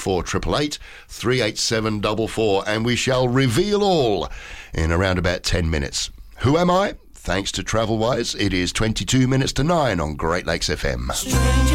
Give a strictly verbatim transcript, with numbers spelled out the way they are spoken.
four eight eight eight, three eight seven four four, and we shall reveal all in around about ten minutes. Who am I? Thanks to TravelWise, it is twenty-two minutes to nine on Great Lakes F M.